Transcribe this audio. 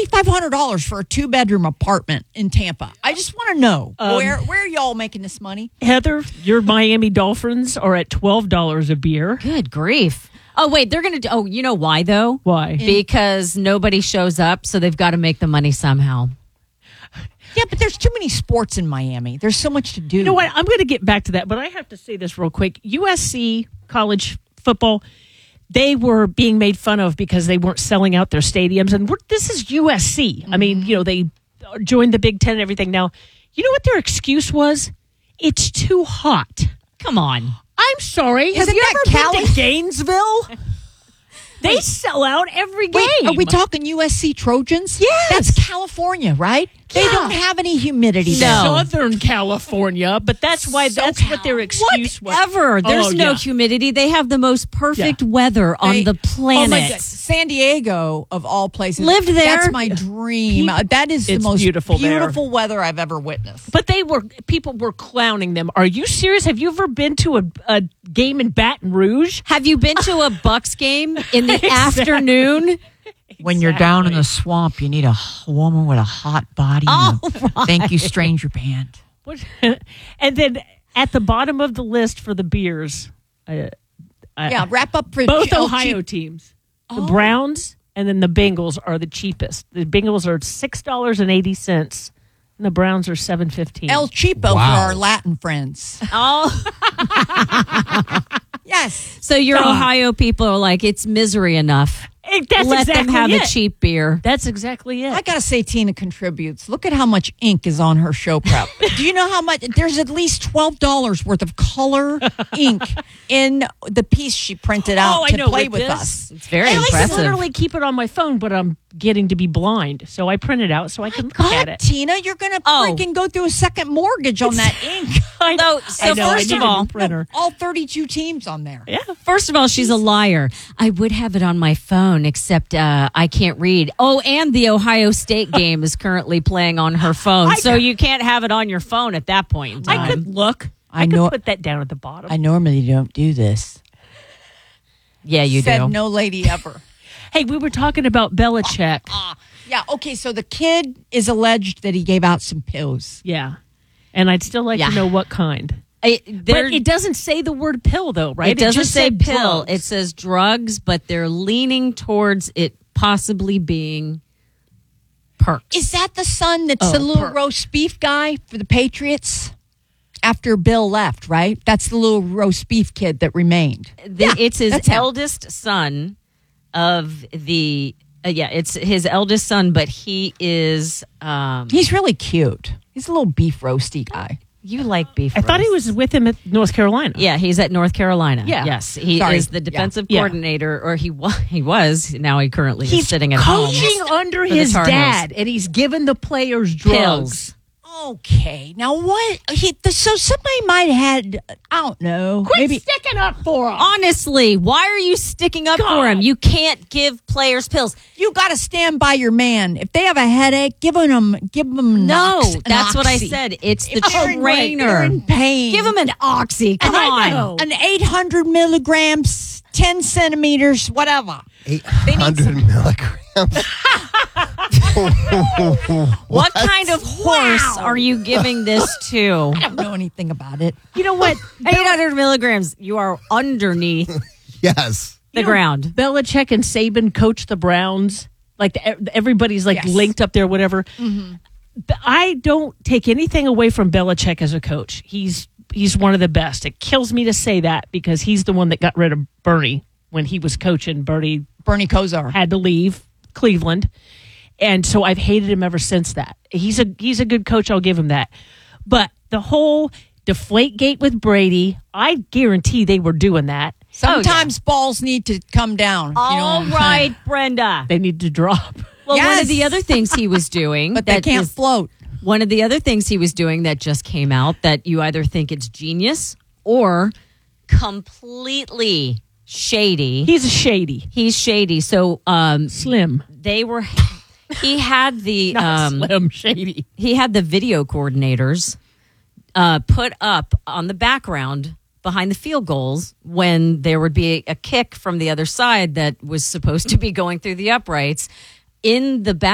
$4,500 for a 2-bedroom apartment in Tampa. I just want to know where are y'all making this money? Heather, your Miami Dolphins are at $12 a beer. Good grief. Oh, wait, they're going to do... Oh, you know why, though? Why? Because nobody shows up, so they've got to make the money somehow. Yeah, but there's too many sports in Miami. There's so much to do. You know what? I'm going to get back to that, but I have to say this real quick. USC college football, they were being made fun of because they weren't selling out their stadiums. And this is USC. Mm-hmm. I mean, they joined the Big Ten and everything. Now, you know what their excuse was? It's too hot. Come on. I'm sorry. Have you ever been to Gainesville? They sell out every game. Wait, are we talking USC Trojans? Yes. That's California, right? Yeah. They don't have any humidity there. Southern California, but that's why that's what their excuse was. Whatever. There's no humidity. They have the most perfect weather on the planet. Oh my God. San Diego, of all places. Lived there. That's my dream. That is the most beautiful weather I've ever witnessed. But people were clowning them. Are you serious? Have you ever been to a game in Baton Rouge? Have you been to a Bucks game in the afternoon? When you're down in the swamp, you need a woman with a hot body. Right. Thank you, stranger band. And then at the bottom of the list for the beers, wrap up for both Ohio teams. The Browns and then the Bengals are the cheapest. The Bengals are $6.80, and the Browns are $7.15. El Cheapo for our Latin friends. Oh, yes. So your Ohio people are like, it's misery enough. Let them have a cheap beer. That's exactly it. I got to say, Tina contributes. Look at how much ink is on her show prep. Do you know how much? There's at least $12 worth of color ink in the piece she printed out to play with us. It's very impressive. I literally keep it on my phone, but I'm getting to be blind, so I print it out so I can look at it. Tina, you're going to freaking go through a second mortgage on that ink. First of all, all 32 teams on there. Yeah. First of all, she's a liar. I would have it on my phone, except I can't read. Oh, and the Ohio State game is currently playing on her phone, so you can't have it on your phone at that point in time. I could look. I could put that down at the bottom. I normally don't do this. Yeah, you do. Said no lady ever. Hey, we were talking about Belichick. Yeah, okay, so the kid is alleged that he gave out some pills. Yeah. And I'd still like to know what kind. But it doesn't say the word pill, though, right? It doesn't just say pill. drugs. It says drugs, but they're leaning towards it possibly being perks. Is that the son that's the little roast beef guy for the Patriots? After Bill left, right? That's the little roast beef kid that remained. It's his eldest son of the... it's his eldest son, but he is... he's really cute. He's a little beef roasty guy. You like beef I thought he was with him at North Carolina. Yeah, he's at North Carolina. Yeah. Yes, he is the defensive coordinator, or he was. Now he currently is sitting at home. He's coaching under his dad, and he's giving the players drugs. Pills. Okay, now what? So somebody might have had, I don't know. Quit sticking up for him. Honestly, why are you sticking up for him? You can't give players pills. You got to stand by your man. If they have a headache, give them. No, that's what I said. It's the trainer. They're in pain. Give him an oxy. Come on, an 800 milligrams, 10 centimeters, whatever. 800 milligrams. What kind of horse are you giving this to? I don't know anything about it. You know what? 800 milligrams. You are underneath Yes. the ground. Belichick and Saban coach the Browns. Like everybody's linked up there, whatever. Mm-hmm. I don't take anything away from Belichick as a coach. He's one of the best. It kills me to say that because he's the one that got rid of Bernie when he was coaching. Bernie Kosar had to leave Cleveland. And so I've hated him ever since that. He's a good coach. I'll give him that. But the whole Deflategate with Brady, I guarantee they were doing that. Sometimes balls need to come down. All right, Brenda. They need to drop. Well, one of the other things he was doing, but they can't float. One of the other things he was doing that just came out that you either think it's genius or completely shady. He's shady. He's shady. So Slim. He had the Slim Shady. He had the video coordinators put up on the background behind the field goals when there would be a kick from the other side that was supposed to be going through the uprights. In the back